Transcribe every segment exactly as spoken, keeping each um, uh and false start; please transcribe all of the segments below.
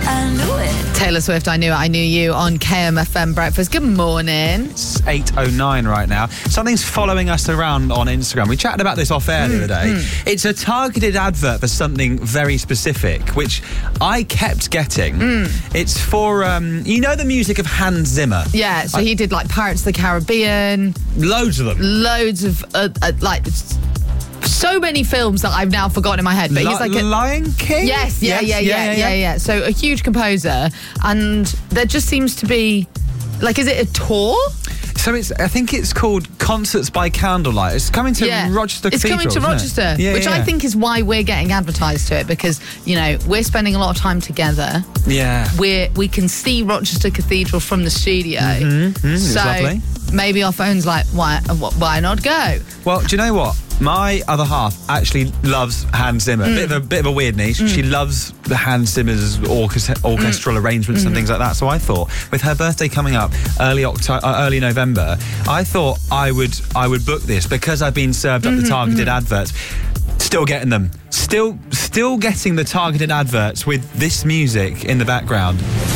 I knew it. Taylor Swift, I Knew It, I Knew You on K M F M Breakfast. Good morning. It's eight oh nine right now. Something's following us around on Instagram. We chatted about this off air mm, the other day. Mm. It's a targeted advert for something very specific, which I kept getting. Mm. It's for, um, you know the music of Hans Zimmer? Yeah, so I, he did like Pirates of the Caribbean. Loads of them. Loads of, uh, uh, like... so many films that I've now forgotten in my head. But L- he's like a, Lion King? Yes, yeah, yes, yeah, yeah, yeah, yeah, yeah. So a huge composer, and there just seems to be, like, is it a tour? So it's, I think it's called Concerts by Candlelight. It's coming to yeah. Rochester It's Cathedral, coming to Rochester, yeah, which yeah. I think is why we're getting advertised to it, because, you know, we're spending a lot of time together. Yeah. We're, we can see Rochester Cathedral from the studio. Mm-hmm. Mm, it's so lovely. Maybe our phone's like, why, why not go? Well, do you know what? My other half actually loves Hans Zimmer. Mm. Bit of a bit of a weird niche. Mm. She loves the Hans Zimmer's orchest- orchestral mm. arrangements mm. and things like that. So I thought, with her birthday coming up early October, uh, early November, I thought I would I would book this because I've been served up mm-hmm, the targeted mm-hmm. adverts. Still getting them. Still still getting the targeted adverts with this music in the background.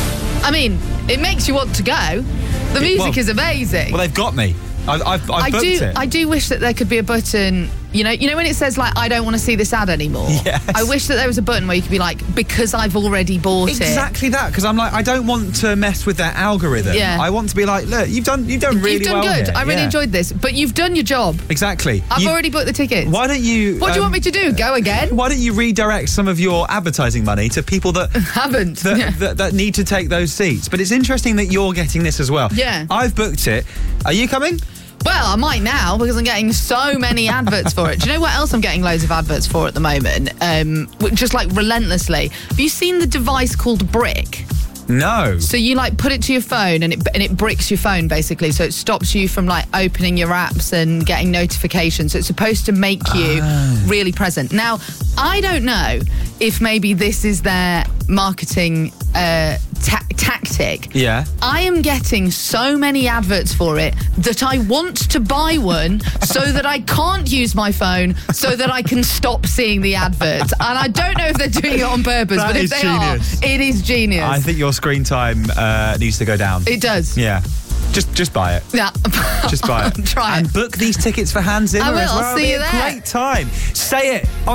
I mean, it makes you want to go. The music well, is amazing. Well, they've got me. I've, I've, I've I booked do. it. I do wish that there could be a button. You know, you know when it says like, I don't want to see this ad anymore. Yes. I wish that there was a button where you could be like, because I've already bought exactly it. Exactly that. Because I'm like, I don't want to mess with their algorithm. Yeah. I want to be like, look, you've done, you've done really you've done well good. here. I really yeah. enjoyed this, but you've done your job. Exactly. I've you, already booked the tickets. Why don't you? What um, do you want me to do? Go again? Why don't you redirect some of your advertising money to people that haven't that, yeah. that, that need to take those seats? But it's interesting that you're getting this as well. Yeah. I've booked it. Are you coming? Well, I might now because I'm getting so many adverts for it. Do you know what else I'm getting loads of adverts for at the moment? Um, just like relentlessly. Have you seen the device called Brick? No. So you like put it to your phone and it and it bricks your phone basically. So it stops you from like opening your apps and getting notifications. So it's supposed to make you oh. really present. Now, I don't know if maybe this is their marketing uh, ta- tactic. Yeah. I am getting so many adverts for it that I want to buy one so that I can't use my phone so that I can stop seeing the adverts. And I don't know if they're doing it on purpose, that but if they genius. are, it is genius. I think your screen time uh, needs to go down. It does. Yeah. Just just buy it. Yeah. Just buy it. Try and it. book these tickets for Hans Zimmer I will. as well. I'll see you It'll be there. a great time. Say it on